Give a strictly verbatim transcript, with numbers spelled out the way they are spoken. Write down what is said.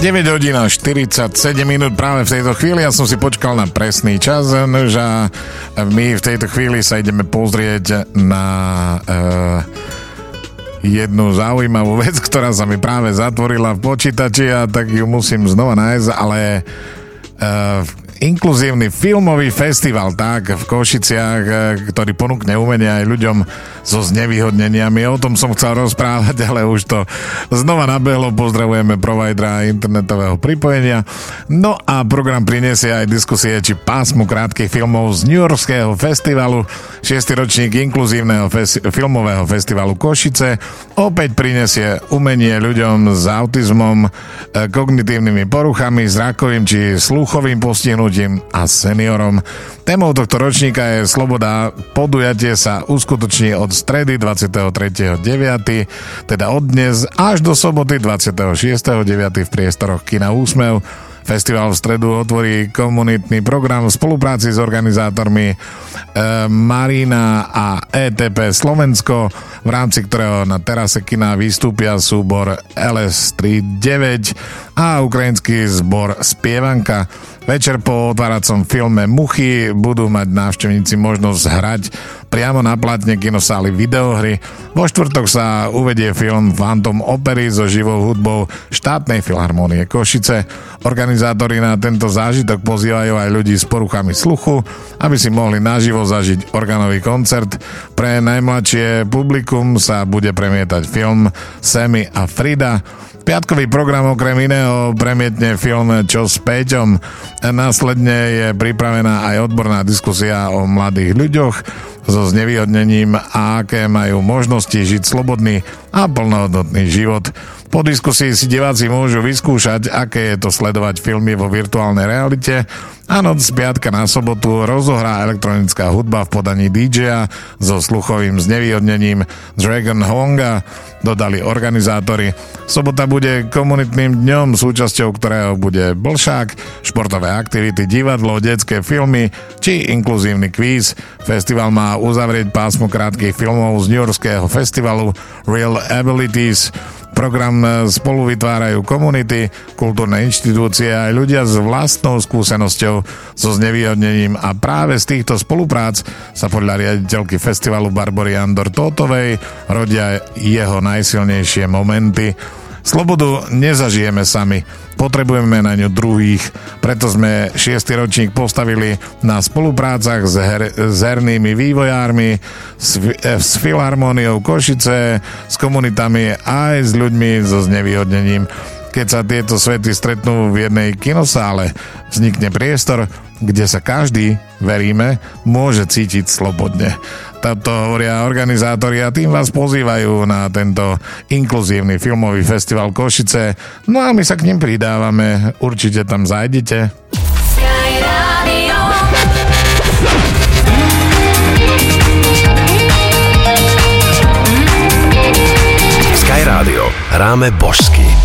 deväť hodín a štyridsaťsedem minút práve v tejto chvíli. Ja som si počkal na presný čas, že my v tejto chvíli sa ideme pozrieť na uh, jednu zaujímavú vec, ktorá sa mi práve zatvorila v počítači a tak ju musím znova nájsť, ale uh, inkluzívny filmový festival tak v Košiciach, ktorý ponúkne umenie aj ľuďom so znevýhodneniami. O tom som chcel rozprávať, ale už to znova nabehlo. Pozdravujeme providera internetového pripojenia. No a program prinesie aj diskusie či pásmu krátkych filmov z New Yorkského festivalu. Šiestý ročník inkluzívneho fes- filmového festivalu Košice opäť prinesie umenie ľuďom s autizmom, kognitívnymi poruchami, zrakovým či sluchovým postihnutím a seniorom. Témou tohto ročníka je Sloboda. Podujatie sa uskutoční od stredy dvadsiateho tretieho deviateho teda od dnes až do soboty dvadsiateho šiesteho deviateho v priestoroch Kina Úsmev. Festival v stredu otvorí komunitný program v spolupráci s organizátormi e, Marina a é té pé Slovensko, v rámci ktorého na terase kina vystúpia súbor el es tridsaťdeväť a ukrajinský zbor Spievanka. Večer po otváracom filme Muchy budú mať návštevníci možnosť hrať priamo na platne kinosály videohry. Vo štvrtok sa uvedie film Phantom opery so živou hudbou Štátnej filharmónie Košice. Organizátori na tento zážitok pozývajú aj ľudí s poruchami sluchu, aby si mohli naživo zažiť organový koncert. Pre najmladšie publikum sa bude premietať film Sammy a Frida. Piatkový program okrem iného premietne film Čo s Péťom. Následne je pripravená aj odborná diskusia o mladých ľuďoch so znevýhodnením a aké majú možnosti žiť slobodný a plnohodnotný život. Po diskusii si diváci môžu vyskúšať, aké je to sledovať filmy vo virtuálnej realite a noc z piatka na sobotu rozohrá elektronická hudba v podaní dý džeja so sluchovým znevýhodnením Dragon Honga, dodali organizátori. Sobota bude komunitným dňom, súčasťou ktorého bude blšák, športové aktivity, divadlo, detské filmy či inkluzívny kvíz. Festival má uzavrieť pásmo krátkych filmov z New Yorkského festivalu Real Abilities. Program spolu vytvárajú komunity, kultúrne inštitúcie a aj ľudia s vlastnou skúsenosťou so znevýhodnením a práve z týchto spoluprác sa podľa riaditeľky festivalu Barbory Andor Tótovej rodia jeho najsilnejšie momenty. Slobodu nezažijeme sami, potrebujeme na ňu druhých, preto sme šiesty ročník postavili na spoluprácach s, her, s hernými vývojármi, s, s Filharmóniou Košice, s komunitami aj s ľuďmi so znevýhodnením. Keď sa tieto svety stretnú v jednej kinosále, vznikne priestor, kde sa každý, veríme, môže cítiť slobodne. Toto hovoria organizátori a tým vás pozývajú na tento inkluzívny filmový festival Košice. No a my sa k nim pridávame. Určite tam zajdite. Sky Radio. Sky Radio. Hráme božsky.